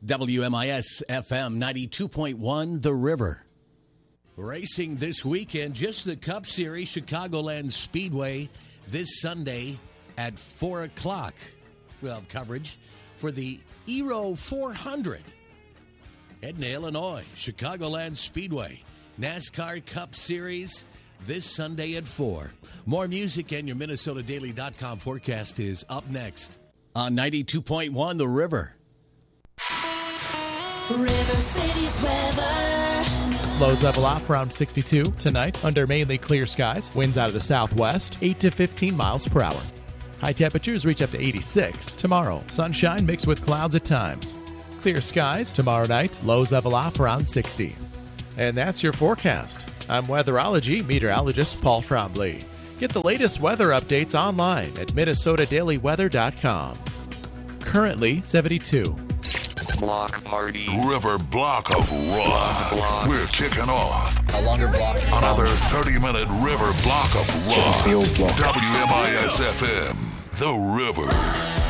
WMIS FM 92.1 The River. Racing this weekend, just the Cup Series, Chicagoland Speedway this Sunday at 4 o'clock. We'll have coverage for the Eero 400. Edna, Illinois, Chicagoland Speedway, NASCAR Cup Series this Sunday at 4. More music and your MinnesotaDaily.com forecast is up next on 92.1 The River. River City's weather. Lows level off around 62 tonight under mainly clear skies. Winds out of the southwest, 8 to 15 miles per hour. High temperatures reach up to 86 tomorrow. Sunshine mixed with clouds at times. Clear skies tomorrow night. Lows level off around 60. And that's your forecast. I'm weatherology meteorologist Paul Trombley. Get the latest weather updates online at MinnesotaDailyWeather.com. Currently 72. Block party. River Block of Rock. We're kicking off longer blocks. another 30-minute River Block of Rock. WMIS FM, The River.